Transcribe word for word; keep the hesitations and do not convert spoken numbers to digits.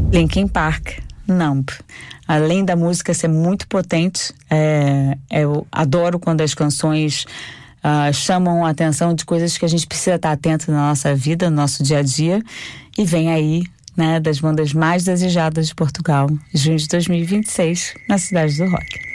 Linkin Park, Numb. Além da música ser muito potente, é, eu adoro quando as canções uh, chamam a atenção de coisas que a gente precisa estar atento na nossa vida, no nosso dia a dia. E vem aí, né, das bandas mais desejadas de Portugal, junho de dois mil e vinte e seis, na Cidade do Rock.